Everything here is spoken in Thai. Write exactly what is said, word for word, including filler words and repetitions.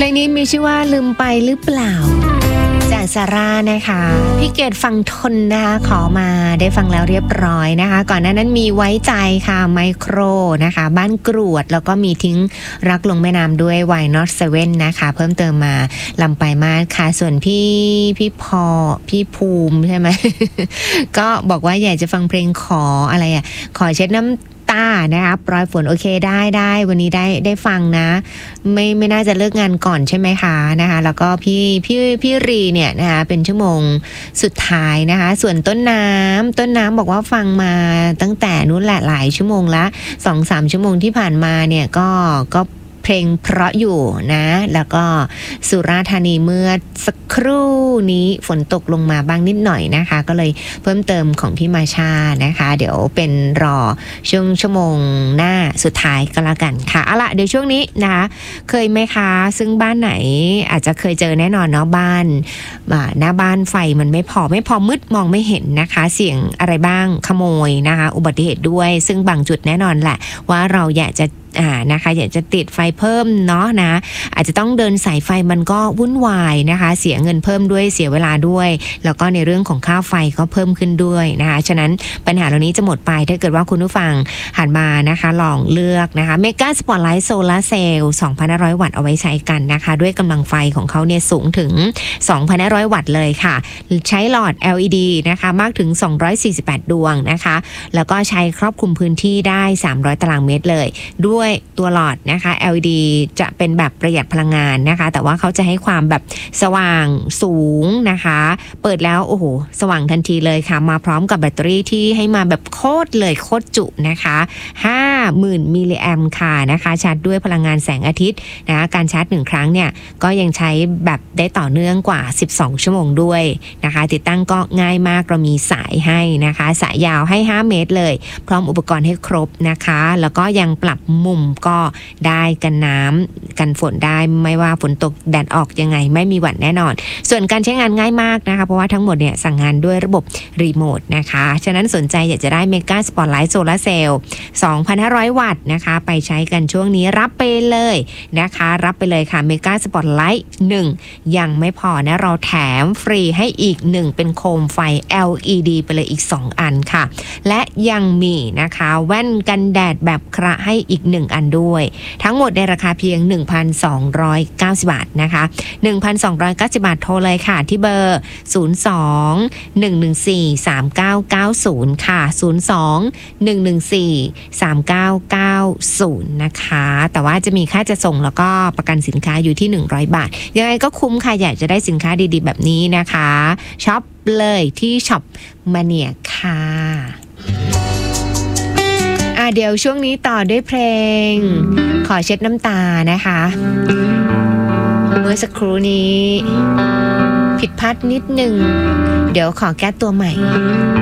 ลงนี้มีชื่อว่าลืมไปหรือเปล่าจากซาร่านะคะพี่เกดฟังทนนะคะขอมาได้ฟังแล้วเรียบร้อยนะคะก่อนหน้านั้นมีไว้ใจค่ะไมโครนะคะบ้านกรวดแล้วก็มีทิ้งรักลงแม่น้ำด้วย Why Not Seven นะคะเพิ่มเติมมาลำไปมากค่ะส่วนพี่พี่พอพี่ภูมิใช่ไหม ก็บอกว่าอยากจะฟังเพลงขออะไรอ่ะขอเช็ดน้ำตานะคะปลอยฝนโอเคได้ได้วันนี้ได้ได้ฟังนะไม่ไม่น่าจะเลิกงานก่อนใช่ไหมคะนะคะแล้วก็พี่พี่พี่รีเนี่ยนะคะเป็นชั่วโมงสุดท้ายนะคะส่วนต้นน้ำต้นน้ำบอกว่าฟังมาตั้งแต่นู้นแหละหลายชั่วโมงละ สองถึงสาม ชั่วโมงที่ผ่านมาเนี่ยก็ก็เพลงเพราะอยู่นะแล้วก็สุราษฎร์ธานีเมื่อสักครู่นี้ฝนตกลงมาบ้างนิดหน่อยนะคะก็เลยเพิ่มเติมของพี่มาชานะคะเดี๋ยวเป็นรอช่วงชั่วโมงหน้าสุดท้ายก็แล้วกันค่ะเอาละเดี๋ยวช่วงนี้นะคะเคยไหมคะซึ่งบ้านไหนอาจจะเคยเจอแน่นอนเนาะบ้านหน้าบ้านไฟมันไม่พอไม่พอมืดมองไม่เห็นนะคะเสี่ยงอะไรบ้างขโมยนะคะอุบัติเหตุด้วยซึ่งบางจุดแน่นอนแหละว่าเราอยากจะอ่านะคะอยากจะติดไฟเพิ่มเนาะนะอาจจะต้องเดินสายไฟมันก็วุ่นวายนะคะเสียเงินเพิ่มด้วยเสียเวลาด้วยแล้วก็ในเรื่องของค่าไฟก็เพิ่มขึ้นด้วยนะคะฉะนั้นปัญหาเหล่านี้จะหมดไปถ้าเกิดว่าคุณผู้ฟังหันมานะคะลองเลือกนะคะเมกาสปอตไลท์โซลาร์เซลล์ สองพันห้าร้อย วัตต์เอาไว้ใช้กันนะคะด้วยกำลังไฟของเขาเนี่ยสูงถึง สองพันห้าร้อย วัตต์เลยค่ะใช้หลอด แอล อี ดี นะคะมากถึงสองร้อยสี่สิบแปดดวงนะคะแล้วก็ใช้ครอบคลุมพื้นที่ได้สามร้อยตารางเมตรเลยด้วยตัวหลอดนะคะ แอล อี ดี จะเป็นแบบประหยัดพลังงานนะคะแต่ว่าเขาจะให้ความแบบสว่างสูงนะคะเปิดแล้วโอ้โหสว่างทันทีเลยค่ะมาพร้อมกับแบตเตอรี่ที่ให้มาแบบโคตรเลยโคตรจุนะคะห้าหมื่นมิลลิแอมป์ค่ะนะคะชาร์จด้วยพลังงานแสงอาทิตย์นะคะการชาร์จหนึ่งครั้งเนี่ยก็ยังใช้แบบได้ต่อเนื่องกว่าสิบสองชั่วโมงด้วยนะคะติดตั้งก็ง่ายมากเรามีสายให้นะคะสายยาวให้ห้าเมตรเลยพร้อมอุปกรณ์ให้ครบนะคะแล้วก็ยังปรับมุมก็ได้กันน้ำกันฝนได้ไม่ว่าฝนตกแดดออกยังไงไม่มีหวั่นแน่นอนส่วนการใช้งานง่ายมากนะคะเพราะว่าทั้งหมดเนี่ยสั่งงานด้วยระบบรีโมทนะคะฉะนั้นสนใจอยากจะได้เมกาสปอตไลท์โซลาร์เซลล์ สองพันห้าร้อย วัตต์นะคะไปใช้กันช่วงนี้รับไปเลยนะคะรับไปเลยค่ะเมกาสปอตไลท์หนึ่งยังไม่พอนะเราแถมฟรีให้อีกหนึ่งเป็นโคมไฟ แอล อี ดี ไปเลยอีกสองอันค่ะและยังมีนะคะแว่นกันแดดแบบคระให้อีกหนึ่งอันด้วยทั้งหมดในราคาเพียง หนึ่งพันสองร้อยเก้าสิบ บาทนะคะ หนึ่งพันสองร้อยเก้าสิบ บาทโทรเลยค่ะที่เบอร์ ศูนย์ สอง หนึ่ง หนึ่ง สี่ สาม เก้า เก้า ศูนย์ ค่ะ ศูนย์ สอง หนึ่ง หนึ่ง สี่ สาม เก้า เก้า ศูนย์ นะคะแต่ว่าจะมีค่าจะส่งแล้วก็ประกันสินค้าอยู่ที่หนึ่งร้อยบาทยังไงก็คุ้มค่ะอยากจะได้สินค้าดีๆแบบนี้นะคะช็อปเลยที่ช็อปมาเนียค่ะอ่ะเดี๋ยวช่วงนี้ต่อด้วยเพลงขอเช็ดน้ำตานะคะเมื่อสักครู่นี้ผิดพลาดนิดนึงเดี๋ยวขอแก้ตัวใหม่